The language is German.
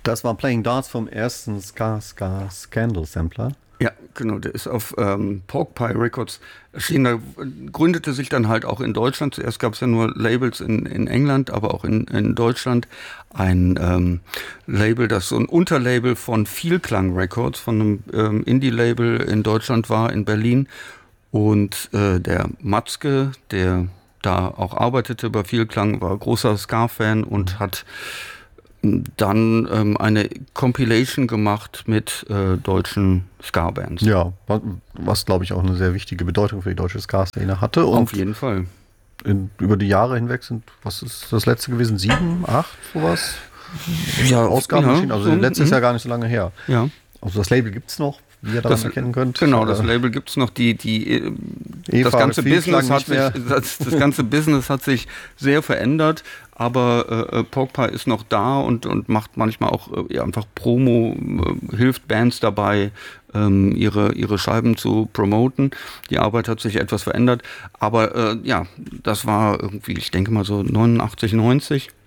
Das war Playing Darts vom ersten Scandal Sampler. Ja, genau, der ist auf Porcupine Records erschienen. Da gründete sich dann halt auch in Deutschland, zuerst gab es ja nur Labels in England, aber auch in Deutschland ein Label, das so ein Unterlabel von Vielklang Records, von einem Indie-Label in Deutschland war, in Berlin. Und der Matzke, der da auch arbeitete bei Vielklang, war großer Ska-Fan und hat dann eine Compilation gemacht mit deutschen Ska-Bands. Ja, was glaube ich auch eine sehr wichtige Bedeutung für die deutsche Ska-Szene hatte. Und auf jeden Fall. Über die Jahre hinweg was ist das letzte gewesen? 7, 8, sowas? Ja, Ausgaben erschienen. Also letztes Jahr gar nicht so lange her. Ja. Also das Label gibt es noch, wie ihr daran erkennen könnt. Genau, das Label gibt es noch. Das ganze Business hat sich sehr verändert, aber Porcupine ist noch da und macht manchmal auch einfach Promo, hilft Bands dabei, ihre Scheiben zu promoten. Die Arbeit hat sich etwas verändert, aber das war irgendwie, ich denke mal so 89, 90.